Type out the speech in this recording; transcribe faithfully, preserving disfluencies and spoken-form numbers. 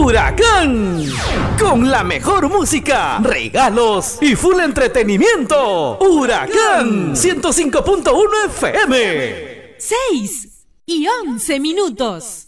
Huracán. Con la mejor música, regalos y full entretenimiento. Huracán ciento cinco punto uno F M. seis y once minutos.